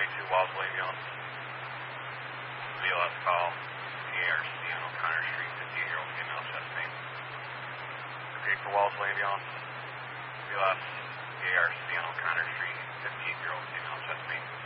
292 Wells Levion. VLS call, ARC on O'Connor Street, 58-year-old female chest pain. Repeat for Wells Levion. VLS, ARC on O'Connor Street, 58-year-old female chest pain.